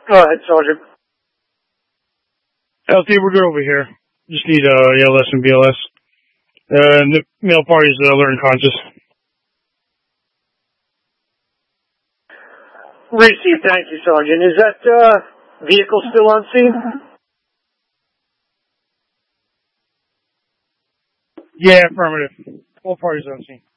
Go ahead, Sergeant. LT, we're good over here. Just need ALS and BLS. The male party's alert and conscious. Received, thank you, Sergeant. Is that vehicle still on scene? Yeah, affirmative. All parties on scene.